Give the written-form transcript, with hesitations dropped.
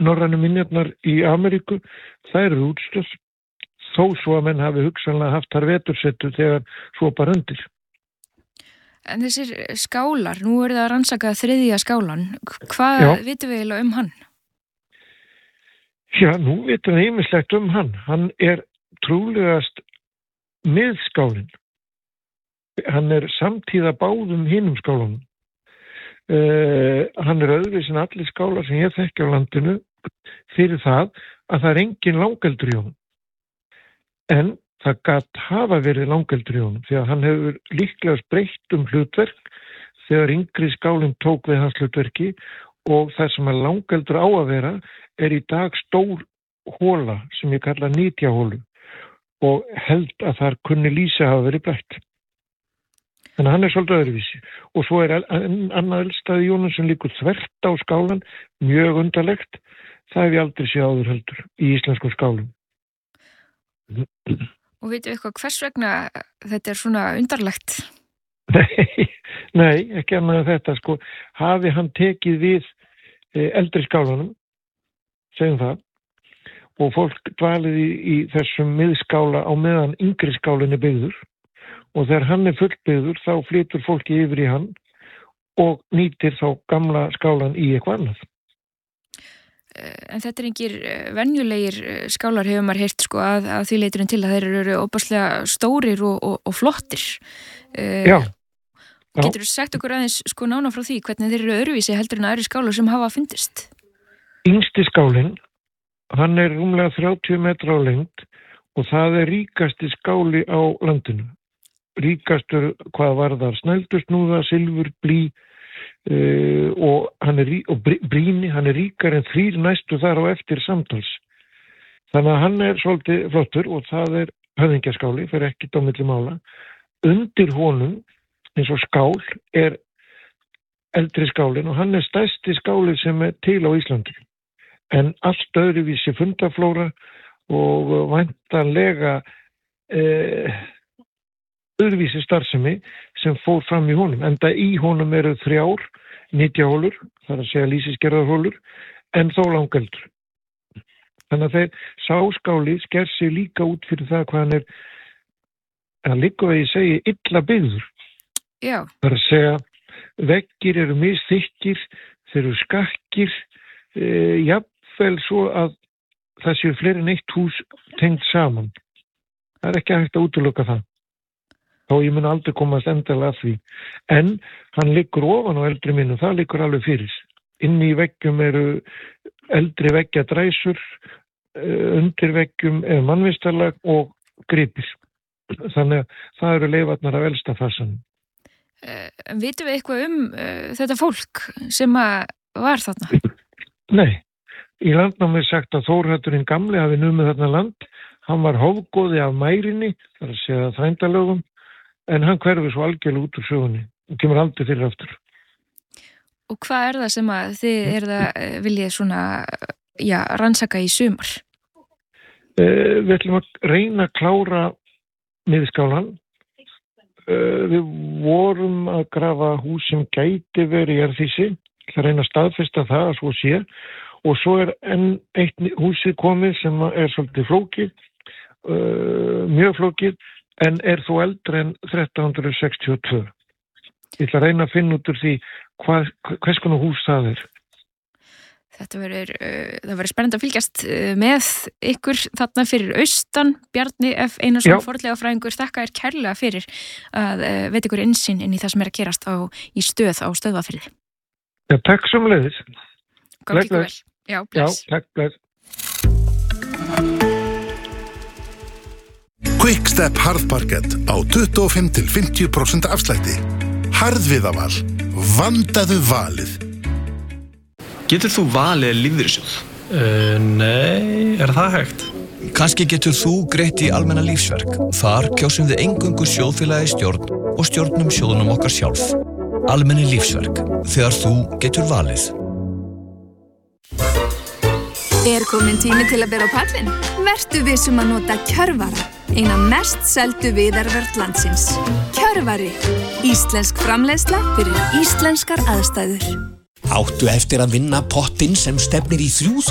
norrænu minjarnar í Ameríku, þær eru útstöð, þó svo að menn hafi hugsanlega haft þar vetursetu þegar svo bara undir. En þessir skálar, nú er það að rannsaka 3. skálan, hvað vitum við eiginlega hann? Já, nú vitum við ýmislegt hann. Hann er trúlegast miðskálinn. Hann er samtíða báðum hinum skálunum. Hann er öðruvísi en allir skálar sem ég þekki á landinu fyrir það að það er engin langeldur í honum. En það gat hafa verið langeldur í honum því að hann hefur líklega breytt hlutverk þegar yngri skálinn tók við hans hlutverki og það sem að langeldur á að vera er í dag stór hóla sem ég kalla nýtjahólu og held að þar kunni lýsa hafa verið breytt. Þannig að hann er svolítið öðruvísi. Og svo er annað eldstæði í honum sem líkur þvert á skálan, mjög undarlegt. Það hef ég aldrei séð áður heldur í íslenskum skálum. Og veitum við eitthvað hvers vegna þetta er svona undarlegt? Nei, ekki annað en þetta. Sko, hafi hann tekið við eldri skálanum, segjum það, og fólk dvalið í þessum miðskála á meðan yngri skálinn er byggður, og þegar hann er fullbyggður þá flytur fólki yfir í hann og nýtir þá gamla skálan í eitthvað annað. En þetta er engir venjulegir skálar hefur maður heyrt sko að því leiturinn til að þeir eru óbærslega stórir og flottir. Já. Getur þú sagt okkur aðeins sko nána frá því hvernig þeir eru öðruvísi heldur en aðri skálar sem hafa fundist? Yngsti skálinn, hann er rúmlega 30 metra á lengd og það er ríkasti skáli á landinu. Ríkastur hvað varðar snældusnúða, silfur, blý og brýni, hann er ríkar en 3 næstu þar á eftir samtals. Þannig að hann er svolítið flottur og það er höfðingjaskáli, fyrir ekki á milli mála. Undir honum, eins og skál, er eldri skálinn og hann er stærsti skáli sem er til á Íslandi. En allt öðruvísi fundaflóra og væntanlega öðruvísi starfsemi sem fór fram í honum. Enda í honum eru 3 nýtjahólur, það er að segja lýsisgerðarhólur, en þó langeldur. Þannig að þeir sáskáli sker sig líka út fyrir það hvað hann er, að líka að ég segi, illa byggður. Já. Það er að segja, veggir eru misþykkir, þeir eru skakkir, jafnvel svo að það séu fleiri en eitt hús tengt saman. Það er ekki hægt að útiloka það. Þá ég mun aldrei komast endalega að því. En hann liggur ofan á eldri minnum, það liggur alveg fyrir. Inni í veggjum eru eldri veggjadræsur, undir veggjum er mannvistarlag og gripir. Þannig að það eru leifarnar af elsta fasanum. Vitum við eitthvað þetta fólk sem var þarna? Nei. Í landnámi er sagt að Þórhallurinn gamli hafi numið þarna land. Hann var hófgóði af mærinni, það er að segja þrændalögum, en hann hverfur svo algjörlega út úr sögunni og kemur aldrei fyrir aftur. Og hvað er það sem að þið viljið svona, rannsaka í sumar? Við ætlum að reyna að klára miðskálan. Við vorum að grafa hús sem gæti verið í jarðhýsi, að reyna að staðfesta það að svo sé, og svo er enn eitt húsið komið sem er svolítið flókið, mjög flókið, en er þó eldri en 1362. Ég ætla að reyna að finna út úr því hvers konar hús það er. Það verður spennandi að fylgjast með ykkur þarna fyrir austan. Bjarni F. Einarsson, fornleifafræðingur, þakka þér kærlega fyrir að veita ykkur innsýn inn í það sem er að gerast í stöð á Stöðvarfirði. Já, takk sömuleiðis. Gangi ykkur vel. Já, bless. Já, takk, bless. Quickstep harðparkett á 25-50% afslætti. Harðviðaval. Vandaðu valið. Getur þú valið lífeyrissjóð? Nei, er það hægt? Kannski getur þú greitt í almenna lífsverk. Þar kjósum við eingöngu sjóðfélagi stjórn og stjórnum sjóðunum okkar sjálf. Almenni lífsverk. Þegar þú getur valið. Er komin tími til að bera á pallinn? Vertu vissum að nota Kjörvara, eina mest seldu viðarvörn landsins. Kjörvari. Íslensk framleiðsla fyrir íslenskar aðstæður. Áttu eftir að vinna pottinn sem stefnir í 3.000